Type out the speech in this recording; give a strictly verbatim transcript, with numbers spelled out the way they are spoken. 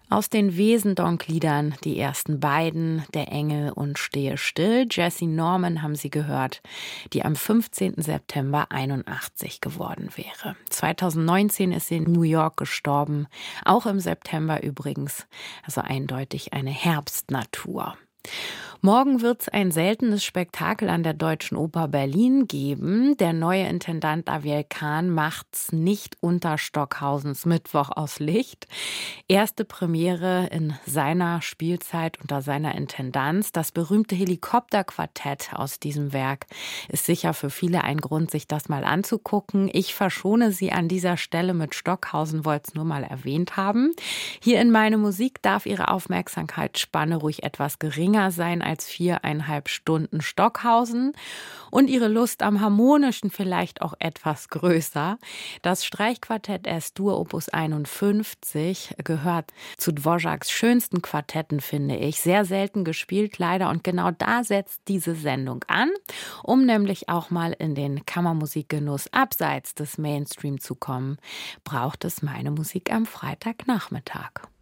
Aus den Wesendonck-Liedern, die ersten beiden, Der Engel und Stehe still, Jessye Norman haben Sie gehört, die am fünfzehnten September einundachtzig geworden wäre. zweitausendneunzehn ist sie in New York gestorben, auch im September übrigens, also eindeutig eine Herbstnatur. Morgen wird es ein seltenes Spektakel an der Deutschen Oper Berlin geben. Der neue Intendant Aviel Kahn macht's nicht unter Stockhausens Mittwoch aus Licht. Erste Premiere in seiner Spielzeit unter seiner Intendanz. Das berühmte Helikopterquartett aus diesem Werk ist sicher für viele ein Grund, sich das mal anzugucken. Ich verschone Sie an dieser Stelle mit Stockhausen, wollte es nur mal erwähnt haben. Hier in Meine Musik darf Ihre Aufmerksamkeitsspanne ruhig etwas geringer sein als viereinhalb Stunden Stockhausen und Ihre Lust am Harmonischen vielleicht auch etwas größer. Das Streichquartett S-Dur Opus einundfünfzig gehört zu Dvořáks schönsten Quartetten, finde ich. Sehr selten gespielt leider, und genau da setzt diese Sendung an, um nämlich auch mal in den Kammermusikgenuss abseits des Mainstream zu kommen, braucht es Meine Musik am Freitagnachmittag.